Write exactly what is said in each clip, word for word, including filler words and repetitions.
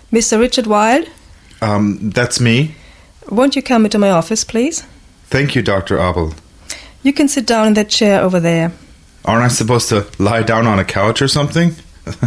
Mister Richard Wilde? Um, that's me. Won't you come into my office, please? Thank you, Doctor Abel. You can sit down in that chair over there. Aren't I supposed to lie down on a couch or something?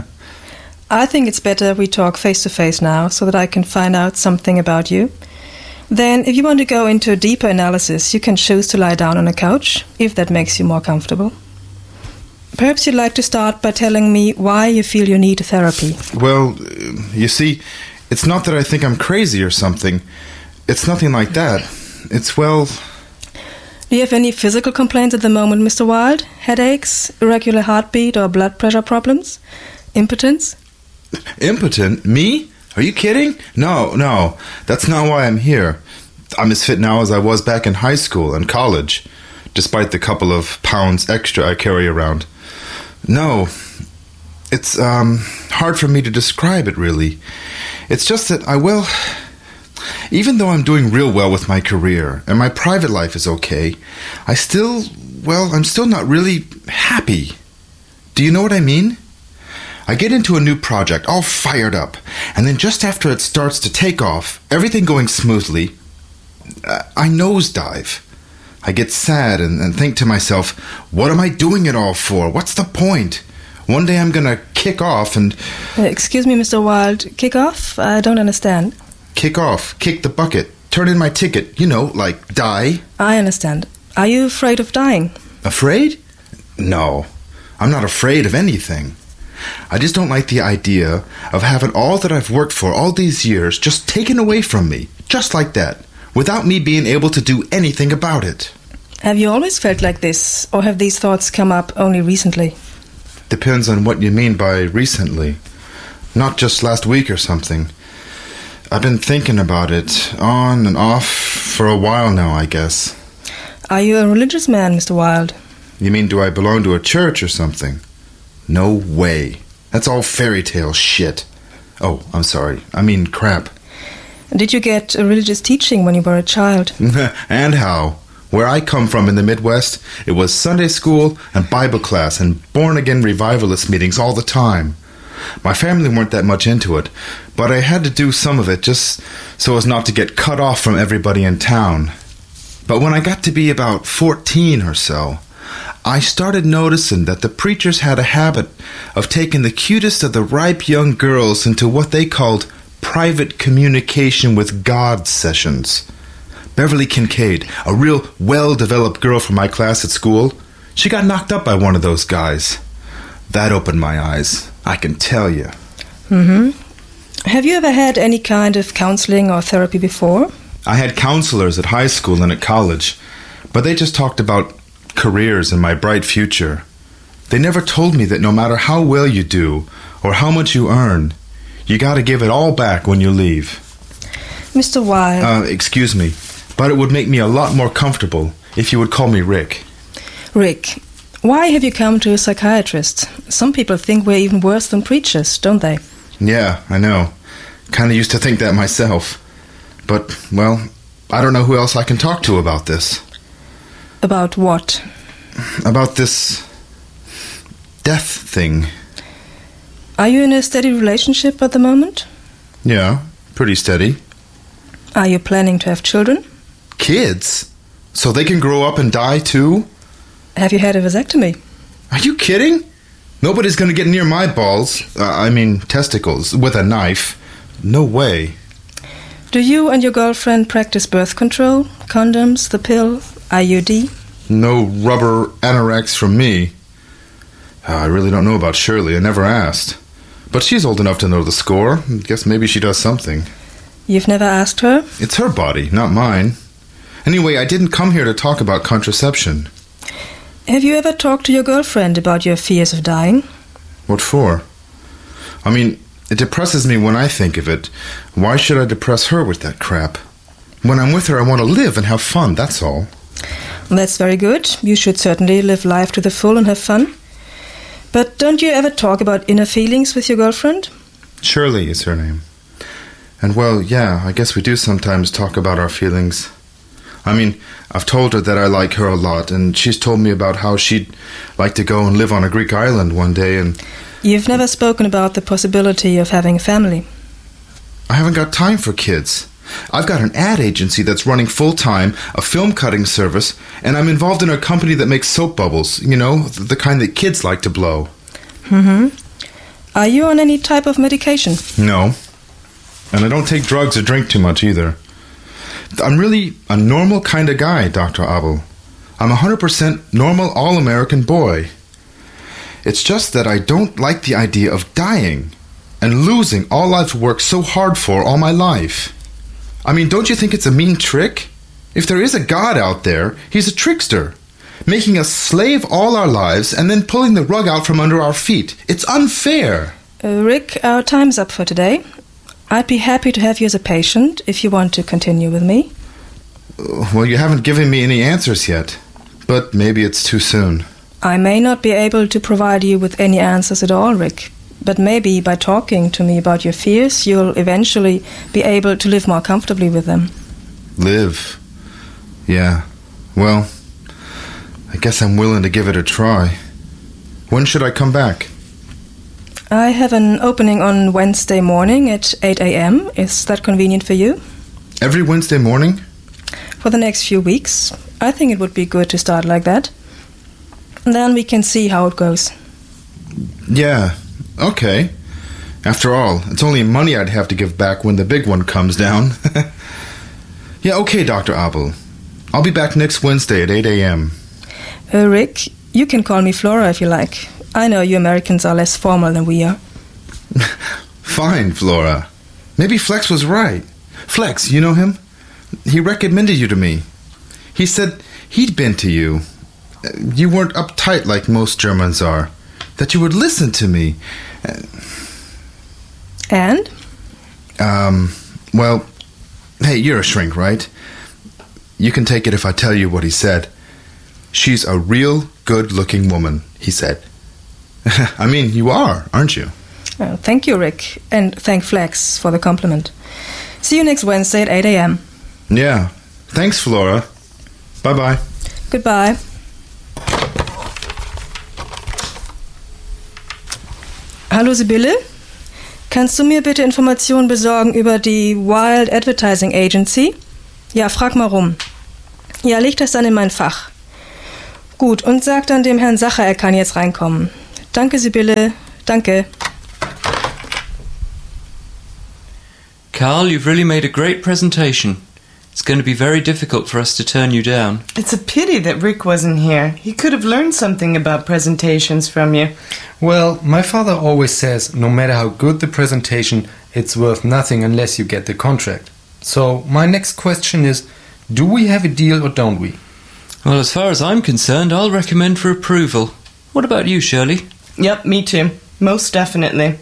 I think it's better we talk face to face now, so that I can find out something about you. Then, if you want to go into a deeper analysis, you can choose to lie down on a couch, if that makes you more comfortable. Perhaps you'd like to start by telling me why you feel you need therapy. Well, you see, it's not that I think I'm crazy or something. It's nothing like that. It's, well... Do you have any physical complaints at the moment, Mister Wilde? Headaches, irregular heartbeat, or blood pressure problems? Impotence? Impotent? Me? Are you kidding? No, no. That's not why I'm here. I'm as fit now as I was back in high school and college, despite the couple of pounds extra I carry around. No. It's, um, hard for me to describe it, really. It's just that I, well... Even though I'm doing real well with my career, and my private life is okay, I still, well, I'm still not really happy. Do you know what I mean? I get into a new project, all fired up, and then just after it starts to take off, everything going smoothly, I nosedive. I get sad and, and think to myself, what am I doing it all for? What's the point? One day I'm gonna kick off and... Uh, excuse me, Mister Wilde, kick off? I don't understand. Kick off, kick the bucket, turn in my ticket, you know, like die. I understand. Are you afraid of dying? Afraid? No, I'm not afraid of anything. I just don't like the idea of having all that I've worked for all these years just taken away from me, just like that, without me being able to do anything about it. Have you always felt like this, or have these thoughts come up only recently? Depends on what you mean by recently. Not just last week or something. I've been thinking about it, on and off, for a while now, I guess. Are you a religious man, Mister Wilde? You mean, do I belong to a church or something? No way. That's all fairy tale shit. Oh, I'm sorry. I mean crap. Did you get a religious teaching when you were a child? And how? Where I come from in the Midwest, it was Sunday school and Bible class and born-again revivalist meetings all the time. My family weren't that much into it, but I had to do some of it just so as not to get cut off from everybody in town. But when I got to be about fourteen or so, I started noticing that the preachers had a habit of taking the cutest of the ripe young girls into what they called private communication with God sessions. Beverly Kincaid, a real well-developed girl from my class at school, she got knocked up by one of those guys. That opened my eyes, I can tell you. Mm-hmm. Have you ever had any kind of counseling or therapy before? I had counselors at high school and at college, but they just talked about careers and my bright future. They never told me that no matter how well you do or how much you earn, you gotta give it all back when you leave. Mister Wilde... Uh, excuse me, but it would make me a lot more comfortable if you would call me Rick. Rick, why have you come to a psychiatrist? Some people think we're even worse than preachers, don't they? Yeah, I know. Kinda used to think that myself. But, well, I don't know who else I can talk to about this. About what? About this... death thing. Are you in a steady relationship at the moment? Yeah, pretty steady. Are you planning to have children? Kids? So they can grow up and die too? Have you had a vasectomy? Are you kidding? Nobody's gonna get near my balls, uh, I mean testicles, with a knife. No way. Do you and your girlfriend practice birth control, condoms, the pill, I U D? No rubber anorex from me. Uh, I really don't know about Shirley, I never asked. But she's old enough to know the score. Guess maybe she does something. You've never asked her? It's her body, not mine. Anyway, I didn't come here to talk about contraception. Have you ever talked to your girlfriend about your fears of dying? What for? I mean, it depresses me when I think of it. Why should I depress her with that crap? When I'm with her, I want to live and have fun, that's all. That's very good. You should certainly live life to the full and have fun. But don't you ever talk about inner feelings with your girlfriend? Shirley is her name. And well, yeah, I guess we do sometimes talk about our feelings. I mean, I've told her that I like her a lot, and she's told me about how she'd like to go and live on a Greek island one day, and... You've never spoken about the possibility of having a family? I haven't got time for kids. I've got an ad agency that's running full-time, a film cutting service, and I'm involved in a company that makes soap bubbles, you know, the kind that kids like to blow. Mm-hmm. Are you on any type of medication? No. And I don't take drugs or drink too much either. I'm really a normal kind of guy, Doctor Abel. I'm a one hundred percent normal all-American boy. It's just that I don't like the idea of dying and losing all I've worked so hard for all my life. I mean, don't you think it's a mean trick? If there is a God out there, he's a trickster, making us slave all our lives and then pulling the rug out from under our feet. It's unfair. Uh, Rick, our time's up for today. I'd be happy to have you as a patient if you want to continue with me. Uh, well, you haven't given me any answers yet, but maybe it's too soon. I may not be able to provide you with any answers at all, Rick. But maybe by talking to me about your fears, you'll eventually be able to live more comfortably with them. Live? Yeah. Well, I guess I'm willing to give it a try. When should I come back? I have an opening on Wednesday morning at eight a.m. Is that convenient for you? Every Wednesday morning? For the next few weeks. I think it would be good to start like that. And then we can see how it goes. Yeah. Okay. After all, it's only money I'd have to give back when the big one comes down. Yeah, okay, Doctor Abel. I'll be back next Wednesday at eight a.m. Uh, Rick, you can call me Flora if you like. I know you Americans are less formal than we are. Fine, Flora. Maybe Flex was right. Flex, you know him? He recommended you to me. He said he'd been to you. You weren't uptight like most Germans are. That you would listen to me. And? Um, well, hey, you're a shrink, right? You can take it if I tell you what he said. She's a real good-looking woman, he said. I mean, you are, aren't you? Oh, thank you, Rick. And thank Flex for the compliment. See you next Wednesday at eight a.m. Yeah. Thanks, Flora. Bye-bye. Goodbye. Hallo Sibylle, kannst du mir bitte Informationen besorgen über die Wild Advertising Agency? Ja, frag mal rum. Ja, leg das dann in mein Fach. Gut, und sag dann dem Herrn Sacher, er kann jetzt reinkommen. Danke, Sibylle. Danke. Carl, you've really made a great presentation. It's going to be very difficult for us to turn you down. It's a pity that Rick wasn't here. He could have learned something about presentations from you. Well, my father always says no matter how good the presentation, it's worth nothing unless you get the contract. So, my next question is, do we have a deal or don't we? Well, as far as I'm concerned, I'll recommend for approval. What about you, Shirley? Yep, me too. Most definitely.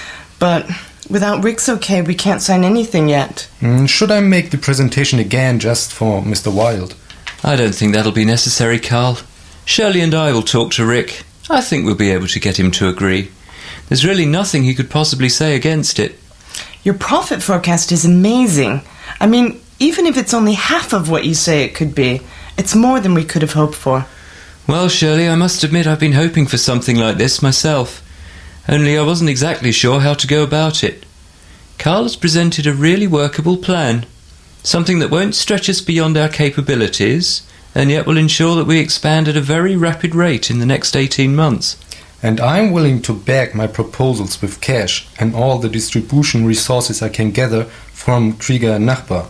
But without Rick's okay, we can't sign anything yet. Mm, should I make the presentation again just for Mister Wilde? I don't think that'll be necessary, Carl. Shirley and I will talk to Rick. I think we'll be able to get him to agree. There's really nothing he could possibly say against it. Your profit forecast is amazing. I mean, even if it's only half of what you say it could be, it's more than we could have hoped for. Well, Shirley, I must admit I've been hoping for something like this myself. Only I wasn't exactly sure how to go about it. Carl has presented a really workable plan. Something that won't stretch us beyond our capabilities, and yet will ensure that we expand at a very rapid rate in the next eighteen months. And I'm willing to back my proposals with cash and all the distribution resources I can gather from Krieger Nachbar.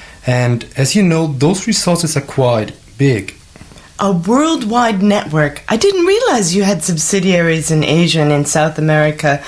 And as you know, those resources are quite big. A worldwide network. I didn't realize you had subsidiaries in Asia and in South America.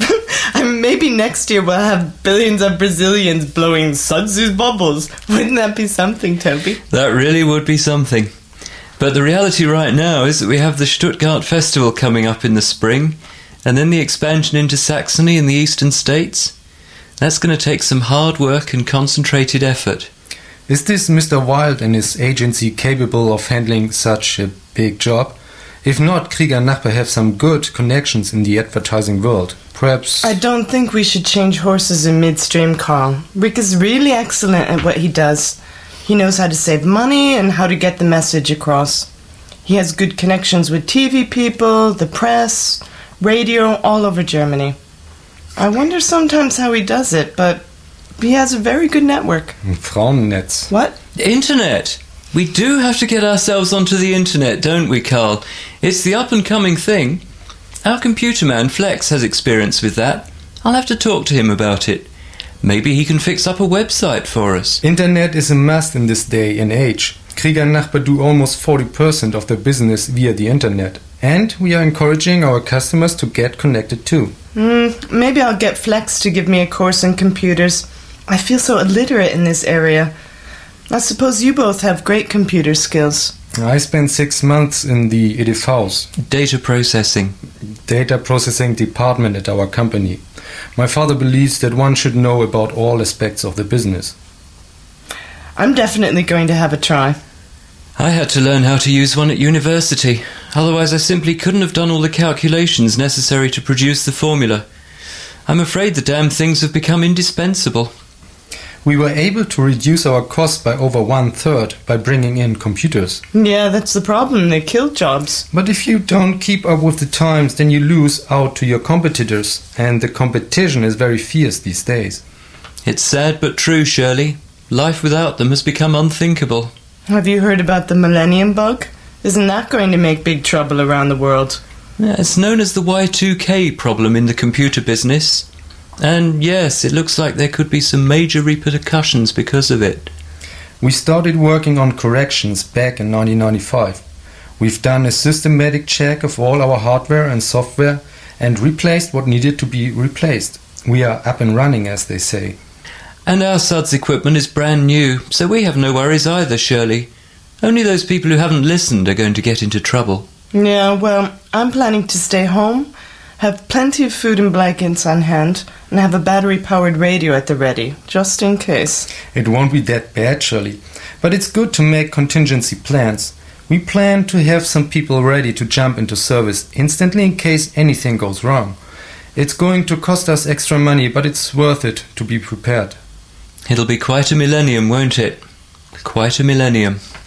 I mean, maybe next year we'll have billions of Brazilians blowing Sudsu's bubbles. Wouldn't that be something, Toby? That really would be something. But the reality right now is that we have the Stuttgart Festival coming up in the spring, and then the expansion into Saxony and the eastern states. That's going to take some hard work and concentrated effort. Is this Mister Wilde and his agency capable of handling such a big job? If not, Krieger Nachbar have some good connections in the advertising world. Perhaps... I don't think we should change horses in midstream, Carl. Rick is really excellent at what he does. He knows how to save money and how to get the message across. He has good connections with T V people, the press, radio, all over Germany. I wonder sometimes how he does it, but he has a very good network. Frauennetz. What? Internet! We do have to get ourselves onto the internet, don't we, Carl? It's the up-and-coming thing. Our computer man, Flex, has experience with that. I'll have to talk to him about it. Maybe he can fix up a website for us. Internet is a must in this day and age. Krieger Nachbar do almost forty percent of their business via the internet. And we are encouraging our customers to get connected too. Mm, maybe I'll get Flex to give me a course in computers. I feel so illiterate in this area. I suppose you both have great computer skills. I spent six months in the E D V's, Data processing. data processing department at our company. My father believes that one should know about all aspects of the business. I'm definitely going to have a try. I had to learn how to use one at university. Otherwise I simply couldn't have done all the calculations necessary to produce the formula. I'm afraid the damn things have become indispensable. We were able to reduce our costs by over one-third by bringing in computers. Yeah, that's the problem. They kill jobs. But if you don't keep up with the times, then you lose out to your competitors, and the competition is very fierce these days. It's sad but true, Shirley. Life without them has become unthinkable. Have you heard about the Millennium Bug? Isn't that going to make big trouble around the world? Yeah, it's known as the Y two K problem in the computer business. And yes, it looks like there could be some major repercussions because of it. We started working on corrections back in nineteen ninety-five. We've done a systematic check of all our hardware and software and replaced what needed to be replaced. We are up and running, as they say. And our S U D's equipment is brand new, so we have no worries either, Shirley. Only those people who haven't listened are going to get into trouble. Yeah, well, I'm planning to stay home, have plenty of food and blankets on hand, and have a battery-powered radio at the ready, just in case. It won't be that bad, Shirley, but it's good to make contingency plans. We plan to have some people ready to jump into service instantly in case anything goes wrong. It's going to cost us extra money, but it's worth it to be prepared. It'll be quite a millennium, won't it? Quite a millennium.